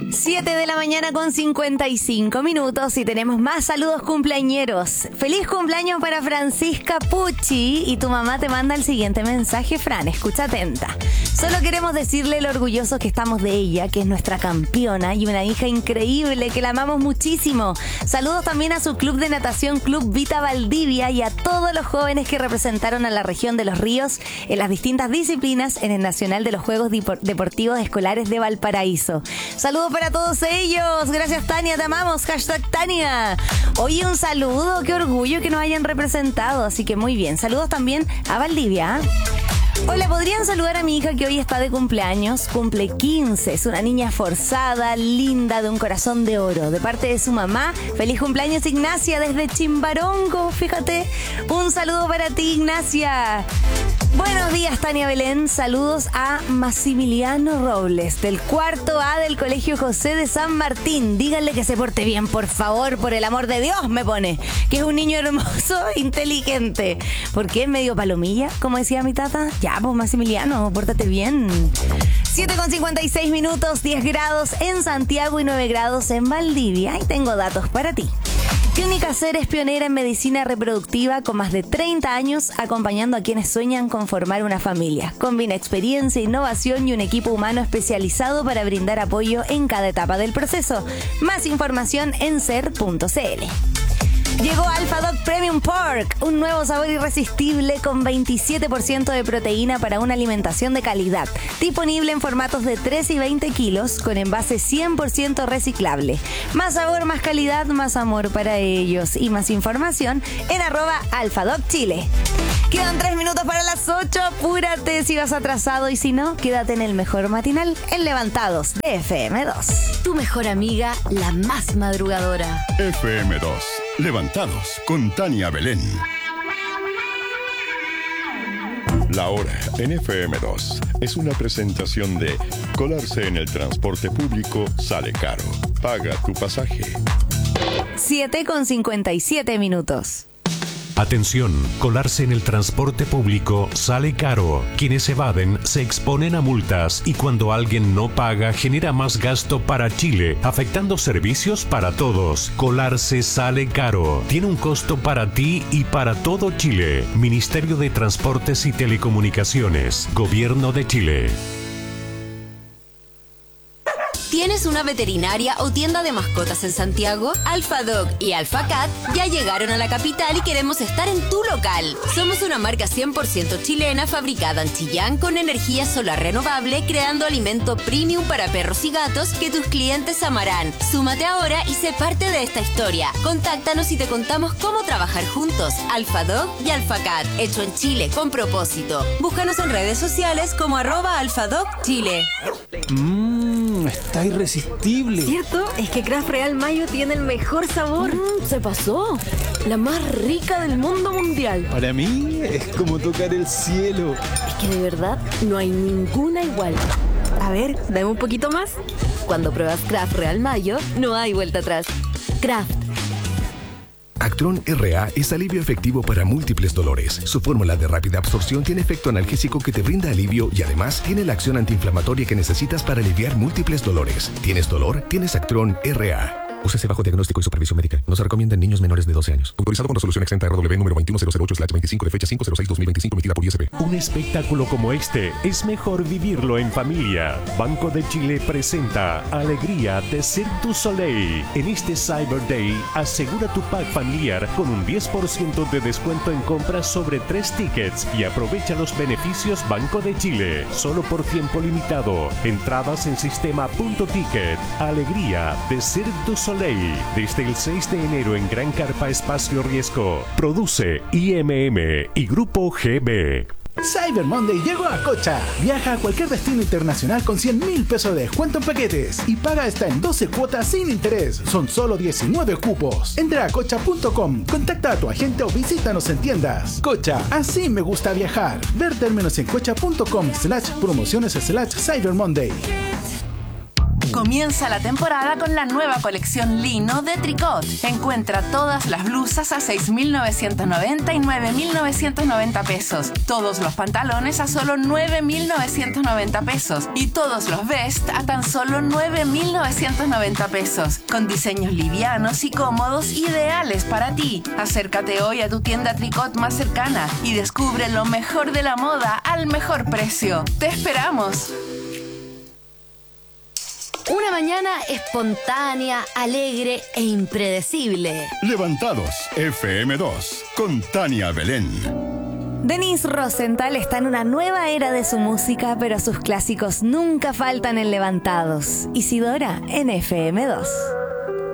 7 de la mañana con 55 minutos y tenemos más saludos cumpleañeros. Feliz cumpleaños para Francisca Pucci y tu mamá te manda el siguiente mensaje, Fran, escucha atenta. Solo queremos decirle lo orgullosos que estamos de ella, que es nuestra campeona y una hija increíble, que la amamos muchísimo. Saludos también a su club de natación, Club Vita Valdivia, y a todos los jóvenes que representaron a la región de Los Ríos en las distintas disciplinas en el Nacional de los Juegos Deportivos Escolares de Valparaíso. Saludos para todos ellos. Gracias, Tania, te amamos. Hashtag Tania. Oye, un saludo, qué orgullo que nos hayan representado, así que muy bien. Saludos también a Valdivia. Hola, ¿podrían saludar a mi hija que hoy está de cumpleaños? Cumple 15, es una niña forzada, linda, de un corazón de oro. De parte de su mamá, feliz cumpleaños, Ignacia, desde Chimbarongo, fíjate. Un saludo para ti, Ignacia. Buenos días, Tania Belén. Saludos a Maximiliano Robles, del cuarto A del Colegio José de San Martín. Díganle que se porte bien, por favor, por el amor de Dios, me pone. Que es un niño hermoso, inteligente. ¿Por qué? ¿Medio palomilla? Como decía mi tata. Ya, pues, Maximiliano, pórtate bien. 7:56 minutos, 10 grados en Santiago y 9 grados en Valdivia. Y tengo datos para ti. Clínica Ser es pionera en medicina reproductiva con más de 30 años acompañando a quienes sueñan con formar una familia. Combina experiencia, innovación y un equipo humano especializado para brindar apoyo en cada etapa del proceso. Más información en ser.cl. Llegó Alpha Dog Premium Pork, un nuevo sabor irresistible con 27% de proteína para una alimentación de calidad. Disponible en formatos de 3 y 20 kilos con envase 100% reciclable. Más sabor, más calidad, más amor para ellos. Y más información en @AlphaDogChile. Quedan 3 minutos para las 8. Apúrate si vas atrasado y si no, quédate en el mejor matinal en Levantados de FM2. Tu mejor amiga, la más madrugadora. FM2. Levantados con Tania Belén. La hora en FM2 es una presentación de colarse en el transporte público sale caro. Paga tu pasaje. 7:57 minutos. Atención, colarse en el transporte público sale caro. Quienes evaden se exponen a multas y cuando alguien no paga genera más gasto para Chile, afectando servicios para todos. Colarse sale caro. Tiene un costo para ti y para todo Chile. Ministerio de Transportes y Telecomunicaciones. Gobierno de Chile. ¿Tienes una veterinaria o tienda de mascotas en Santiago? Alpha Dog y Alpha Cat ya llegaron a la capital y queremos estar en tu local. Somos una marca 100% chilena fabricada en Chillán con energía solar renovable, creando alimento premium para perros y gatos que tus clientes amarán. Súmate ahora y sé parte de esta historia. Contáctanos y te contamos cómo trabajar juntos. Alpha Dog y Alpha Cat, hecho en Chile con propósito. Búscanos en redes sociales como @AlphaDogChile. Está irresistible. ¿Cierto? Es que Kraft Real Mayo tiene el mejor sabor. Se pasó. La más rica del mundo mundial. Para mí es como tocar el cielo. Es que de verdad no hay ninguna igual. A ver, dame un poquito más. Cuando pruebas Kraft Real Mayo, no hay vuelta atrás. Kraft. Actron RA es alivio efectivo para múltiples dolores. Su fórmula de rápida absorción tiene efecto analgésico que te brinda alivio y además tiene la acción antiinflamatoria que necesitas para aliviar múltiples dolores. ¿Tienes dolor? Tienes Actron RA. Úsese bajo diagnóstico y supervisión médica. No se recomienda en niños menores de 12 años. Autorizado con resolución exenta RW número 21008/25 de fecha 5/06/2025 emitida por ISP. Un espectáculo como este es mejor vivirlo en familia. Banco de Chile presenta Alegría de Cirque du Soleil. En este Cyber Day, asegura tu pack familiar con un 10% de descuento en compras sobre 3 tickets y aprovecha los beneficios Banco de Chile. Solo por tiempo limitado. Entradas en sistema.ticket. Alegría de Cirque du Soleil. Desde el 6 de enero en Gran Carpa Espacio Riesgo. Produce IMM y Grupo GB. Cyber Monday llegó a Cocha. Viaja a cualquier destino internacional con 100.000 pesos de descuento en paquetes y paga hasta en 12 cuotas sin interés. Son solo 19 cupos. Entra a cocha.com, contacta a tu agente o visítanos en tiendas. Cocha, así me gusta viajar. Ver términos en cocha.com/promociones/Cyber Monday. Comienza la temporada con la nueva colección Lino de Tricot. Encuentra todas las blusas a 6.990 y 9.990 pesos. Todos los pantalones a solo 9.990 pesos. Y todos los vest a tan solo 9.990 pesos. Con diseños livianos y cómodos ideales para ti. Acércate hoy a tu tienda Tricot más cercana y descubre lo mejor de la moda al mejor precio. ¡Te esperamos! Una mañana espontánea, alegre e impredecible. Levantados, FM2, con Tania Belén. Denise Rosenthal está en una nueva era de su música, pero sus clásicos nunca faltan en Levantados. Isidora en FM2.